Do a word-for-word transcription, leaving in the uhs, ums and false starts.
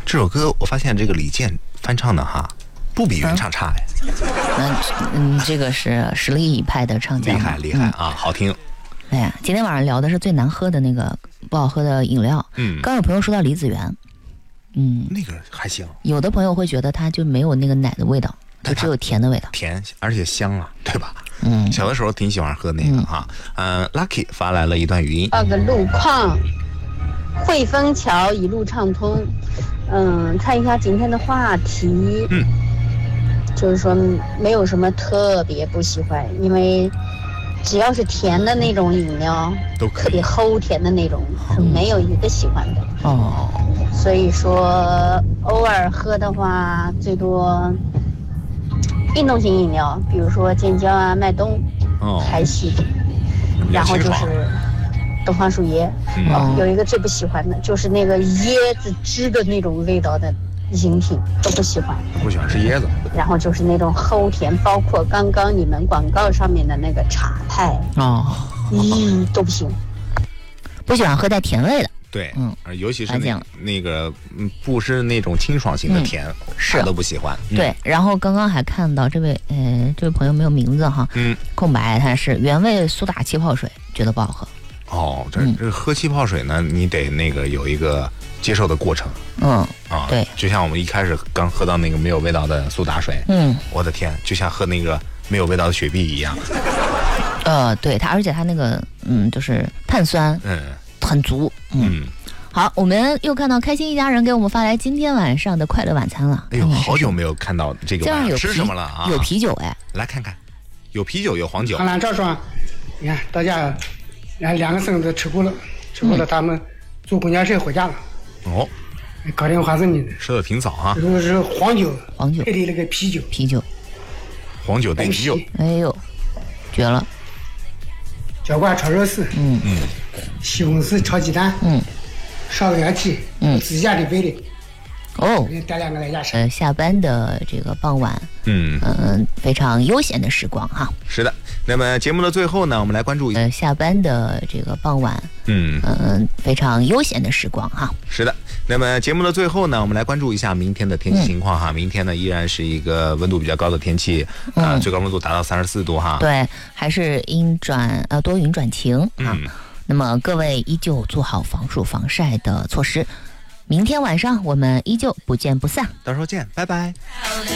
这首歌我发现这个李健翻唱的哈，不比原唱差哎。 那嗯，这个是实力派的唱将， 厉害厉害啊，嗯、好听。 哎呀，今天晚上聊的是最难喝的那个不好喝的饮料。嗯，刚有朋友说到梨子园，嗯， 那个还行。 有的朋友会觉得它就没有那个奶的味道，就只有甜的味道， 甜而且香啊，对吧？ 嗯， 小的时候挺喜欢喝那个哈。嗯、呃、，Lucky 发来了一段语音。 报个路况，汇丰桥一路畅通。嗯，看一下今天的话题。 嗯， 就是说没有什么特别不喜欢，因为只要是甜的那种饮料， 都可以特别齁甜的那种，是没有一个喜欢的。 哦， 所以说偶尔喝的话，最多运动型饮料，比如说尖椒啊、脉动， 哦， 还行。然后就是东方树椰， 嗯哦，有一个最不喜欢的就是那个椰子汁的那种味道的饮品都不喜欢， 不喜欢吃椰子。 然后就是那种齁甜，包括刚刚你们广告上面的那个茶派哦， 咦都不行， 不喜欢喝带甜味的。 对， 嗯， 尤其是那那个嗯，不是那种清爽型的甜， 嗯、是都不喜欢。 嗯、对，然后刚刚还看到这位呃，这位朋友没有名字哈， 嗯， 空白，他是原味苏打气泡水，觉得不好喝。 哦，这这喝气泡水呢，你得那个有一个接受的过程。 嗯啊， 对， 就像我们一开始刚喝到那个没有味道的苏打水， 嗯， 我的天，就像喝那个没有味道的雪碧一样。 呃，对它，而且它那个嗯，就是碳酸， 嗯， 很足。嗯，嗯好，我们又看到开心一家人给我们发来今天晚上的快乐晚餐了。 哎呦，好久没有看到这个晚上吃什么了啊？ 有啤酒哎， 来看看，有啤酒，有黄酒。 韩兰赵爽，你看大家。两两个孙子吃过了，吃过了，他们坐公交车回家了。 哦， 搞电话是你的， 吃的挺早啊。 这个是黄酒， 黄酒配的那个啤酒， 啤酒， 黄酒配啤酒， 哎呦，绝了！ 椒瓜炒肉丝， 嗯嗯， 西红柿炒鸡蛋， 嗯， 烧个羊蹄， 嗯， 自己家里备的。 哦， 带两个在家吃。 呃，下班的这个傍晚， 嗯嗯、呃，非常悠闲的时光哈。 是的，那么节目的最后呢，我们来关注一下， 呃，下班的这个傍晚， 嗯嗯、呃，非常悠闲的时光哈。 是的，那么节目的最后呢，我们来关注一下明天的天气情况哈。嗯、明天呢，依然是一个温度比较高的天气，啊、呃，最高温度达到三十四度哈。 对，还是阴转呃多云转晴啊。 嗯、 那么各位依旧做好防暑防晒的措施。明天晚上我们依旧不见不散， 到时候见，拜拜。